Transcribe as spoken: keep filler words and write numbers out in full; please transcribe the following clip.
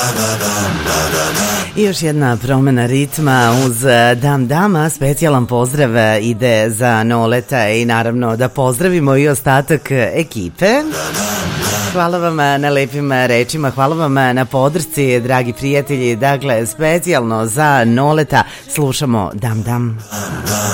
I još jedna promena ritma uz Dam Dama. Specijalan pozdrav ide za Noleta i naravno da pozdravimo i ostatak ekipe. Hvala vam na lepim rečima, hvala vam na podršci, dragi prijatelji. Dakle, specijalno za Noleta slušamo Dam Dam.